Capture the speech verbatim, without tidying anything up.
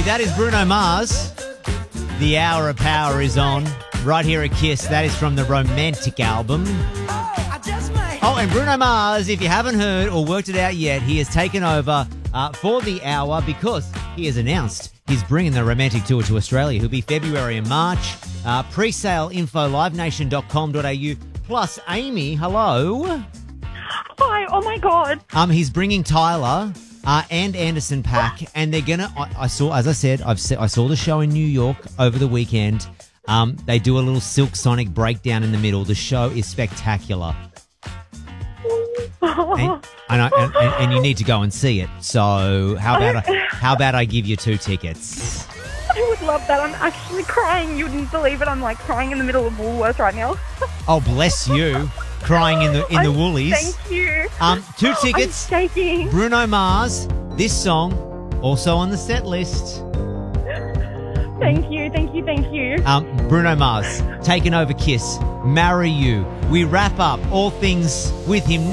that is Bruno Mars. The Hour of Power is on right here at Kiss. That is from the Romantic album. Oh, and Bruno Mars, if you haven't heard or worked it out yet, he has taken over uh, for the hour because he has announced he's bringing the Romantic Tour to Australia. He'll be February and March. Uh, pre-sale info, live nation dot com dot a u. Plus, Amy, hello. Hi, oh my God. Um, he's bringing Tyler uh, and Anderson .Paak, and they're gonna. I, I saw, as I said, I've se- I saw the show in New York over the weekend. Um, they do a little Silk Sonic breakdown in the middle. The show is spectacular, and, and, I, and, and, and you need to go and see it. So how about I, how about I give you two tickets? I would love that. I'm actually crying. You wouldn't believe it. I'm like crying in the middle of Woolworths right now. Oh, bless you. Crying in the in the I'm, Woolies. Thank you. Um, two tickets. I'm shaking. Bruno Mars. This song also on the set list. Thank you, thank you, thank you. Um, Bruno Mars taking over Kiss. Marry You. We wrap up all things with him.